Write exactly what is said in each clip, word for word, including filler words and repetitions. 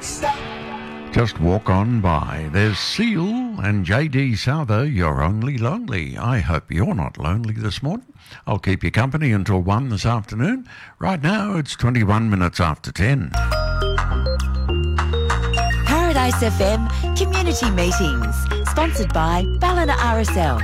Just walk on by. There's Seal and J D Souther, You're Only Lonely. I hope you're not lonely this morning. I'll keep you company until one this afternoon. Right now, it's twenty-one minutes after ten. Paradise F M Community Meetings, sponsored by Ballina R S L.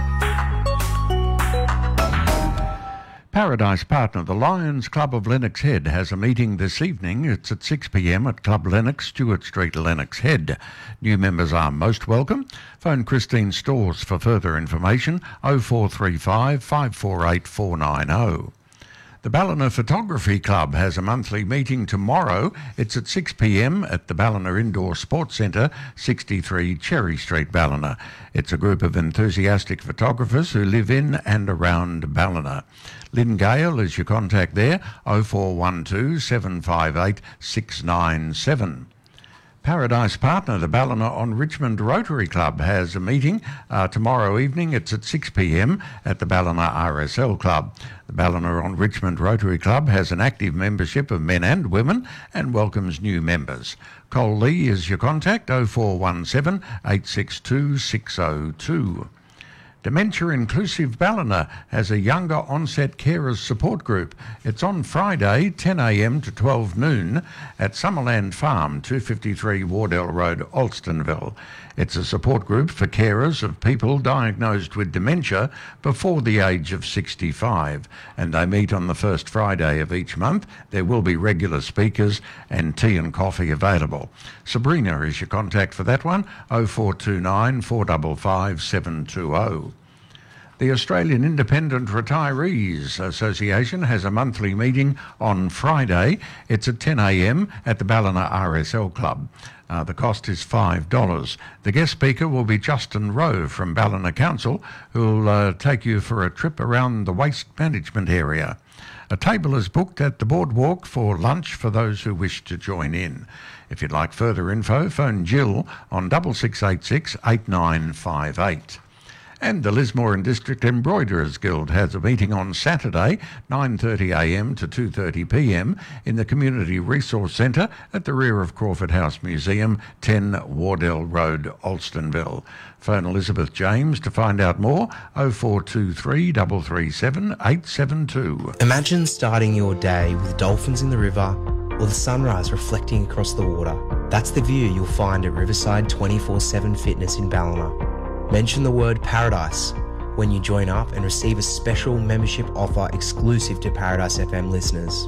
Paradise partner, the Lions Club of Lennox Head, has a meeting this evening. It's at six p m at Club Lennox, Stewart Street, Lennox Head. New members are most welcome. Phone Christine Stores for further information, oh four three five, five four eight, four nine oh. The Ballina Photography Club has a monthly meeting tomorrow. It's at six p m at the Ballina Indoor Sports Centre, sixty-three Cherry Street, Ballina. It's a group of enthusiastic photographers who live in and around Ballina. Lynn Gale is your contact there, oh four one two, seven five eight, six nine seven. Paradise partner, the Ballina on Richmond Rotary Club, has a meeting uh, tomorrow evening. It's at six p m at the Ballina R S L Club. The Ballina on Richmond Rotary Club has an active membership of men and women and welcomes new members. Cole Lee is your contact, oh four one seven, eight six two, six oh two. Dementia Inclusive Ballina has a younger onset carers support group. It's on Friday, ten a m to twelve noon at Summerland Farm, two fifty-three Wardell Road, Alstonville. It's a support group for carers of people diagnosed with dementia before the age of sixty-five, and they meet on the first Friday of each month. There will be regular speakers and tea and coffee available. Sabrina is your contact for that one, oh four two nine, four five five, seven two oh. The Australian Independent Retirees Association has a monthly meeting on Friday. It's at ten a m at the Ballina R S L Club. Uh, the cost is five dollars. The guest speaker will be Justin Rowe from Ballina Council, who will uh, take you for a trip around the waste management area. A table is booked at the boardwalk for lunch for those who wish to join in. If you'd like further info, phone Jill on six six eight six, eight nine five eight. And the Lismore and District Embroiderers Guild has a meeting on Saturday, nine thirty a m to two thirty p m in the Community Resource Centre at the rear of Crawford House Museum, ten Wardell Road, Alstonville. Phone Elizabeth James to find out more, oh four two three, three three seven, eight seven two. Imagine starting your day with dolphins in the river or the sunrise reflecting across the water. That's the view you'll find at Riverside twenty-four seven Fitness in Ballina. Mention the word Paradise when you join up and receive a special membership offer exclusive to Paradise F M listeners.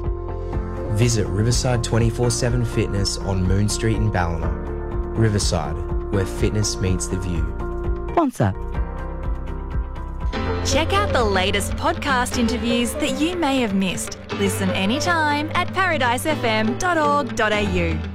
Visit Riverside twenty-four seven Fitness on Moon Street in Ballina. Riverside, where fitness meets the view. Sponsor. Check out the latest podcast interviews that you may have missed. Listen anytime at paradise f m dot org dot a u.